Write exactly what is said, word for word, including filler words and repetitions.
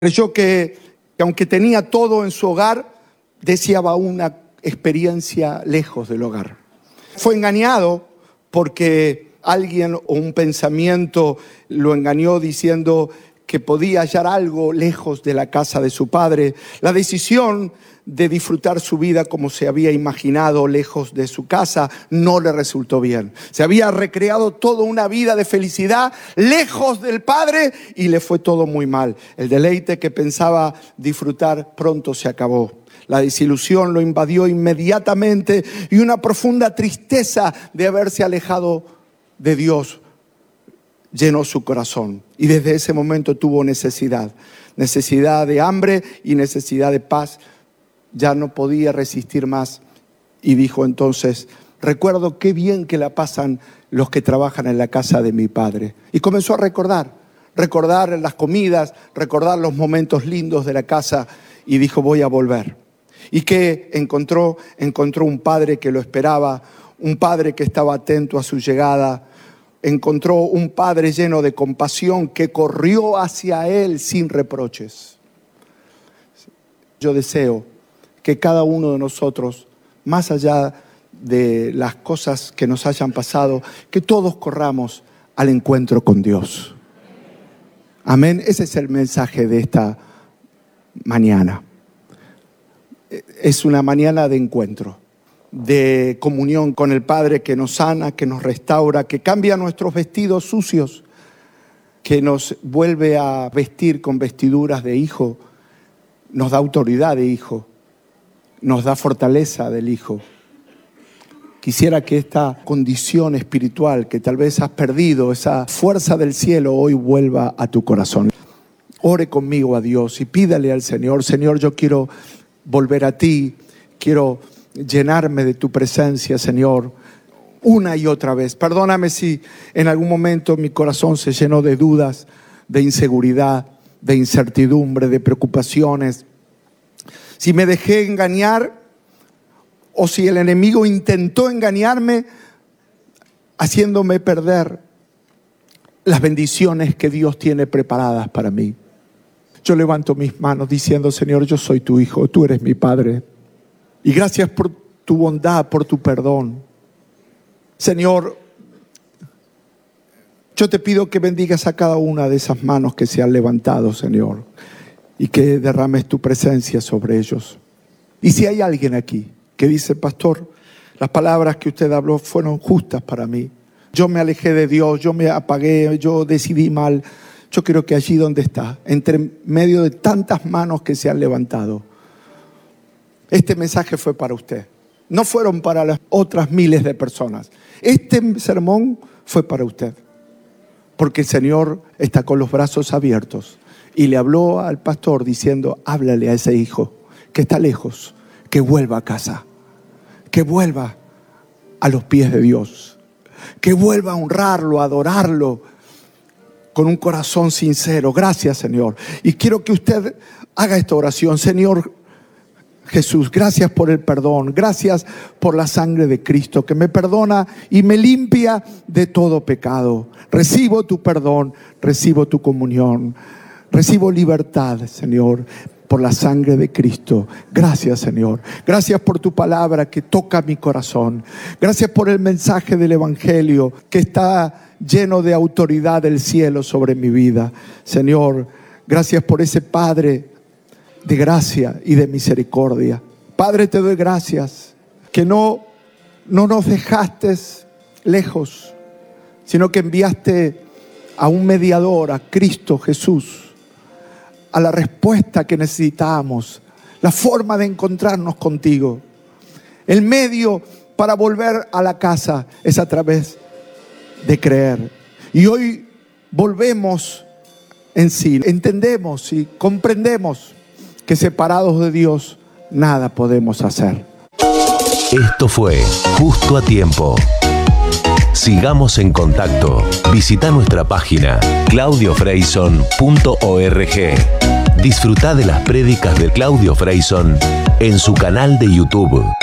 Creyó que, que aunque tenía todo en su hogar, deseaba una experiencia lejos del hogar. Fue engañado porque alguien o un pensamiento lo engañó diciendo que podía hallar algo lejos de la casa de su padre. La decisión de disfrutar su vida como se había imaginado lejos de su casa no le resultó bien. Se había recreado toda una vida de felicidad lejos del padre y le fue todo muy mal. El deleite que pensaba disfrutar pronto se acabó. La desilusión lo invadió inmediatamente y una profunda tristeza de haberse alejado de Dios llenó su corazón. Y desde ese momento tuvo necesidad, necesidad de hambre y necesidad de paz. Ya no podía resistir más y dijo entonces: recuerdo qué bien que la pasan los que trabajan en la casa de mi padre. Y comenzó a recordar, recordar las comidas, recordar los momentos lindos de la casa y dijo: voy a volver. Y que encontró, encontró un padre que lo esperaba, un padre que estaba atento a su llegada. Encontró un padre lleno de compasión que corrió hacia él sin reproches. Yo deseo que cada uno de nosotros, más allá de las cosas que nos hayan pasado, que todos corramos al encuentro con Dios. Amén. Ese es el mensaje de esta mañana. Es una mañana de encuentro, de comunión con el Padre que nos sana, que nos restaura, que cambia nuestros vestidos sucios, que nos vuelve a vestir con vestiduras de hijo, nos da autoridad de hijo, nos da fortaleza del hijo. Quisiera que esta condición espiritual que tal vez has perdido, esa fuerza del cielo, hoy vuelva a tu corazón. Ore conmigo a Dios y pídale al Señor: Señor, yo quiero volver a ti, quiero llenarme de tu presencia, Señor, una y otra vez. Perdóname si en algún momento mi corazón se llenó de dudas, de inseguridad, de incertidumbre, de preocupaciones. Si me dejé engañar o si el enemigo intentó engañarme, haciéndome perder las bendiciones que Dios tiene preparadas para mí. Yo levanto mis manos diciendo: Señor, yo soy tu hijo, tú eres mi Padre. Y gracias por tu bondad, por tu perdón. Señor, yo te pido que bendigas a cada una de esas manos que se han levantado, Señor, y que derrames tu presencia sobre ellos. Y si hay alguien aquí que dice: pastor, las palabras que usted habló fueron justas para mí. Yo me alejé de Dios, yo me apagué, yo decidí mal. Yo quiero que allí donde está, entre medio de tantas manos que se han levantado, este mensaje fue para usted. No fueron para las otras miles de personas. Este sermón fue para usted. Porque el Señor está con los brazos abiertos y le habló al pastor diciendo: háblale a ese hijo que está lejos, que vuelva a casa, que vuelva a los pies de Dios, que vuelva a honrarlo, a adorarlo con un corazón sincero. Gracias, Señor. Y quiero que usted haga esta oración: Señor Jesús, gracias por el perdón, gracias por la sangre de Cristo que me perdona y me limpia de todo pecado. Recibo tu perdón, recibo tu comunión, recibo libertad, Señor, por la sangre de Cristo. Gracias, Señor. Gracias por tu palabra que toca mi corazón. Gracias por el mensaje del Evangelio que está lleno de autoridad del cielo sobre mi vida. Señor, gracias por ese Padre de gracia y de misericordia. Padre, te doy gracias que no, no nos dejaste lejos, sino que enviaste a un mediador, a Cristo Jesús, a la respuesta que necesitábamos, la forma de encontrarnos contigo. El medio para volver a la casa es a través de creer. Y hoy volvemos en sí, entendemos y comprendemos que separados de Dios nada podemos hacer. Esto fue Justo a Tiempo. Sigamos en contacto. Visita nuestra página claudio freyson punto org. Disfruta de las prédicas de Claudio Freyson en su canal de YouTube.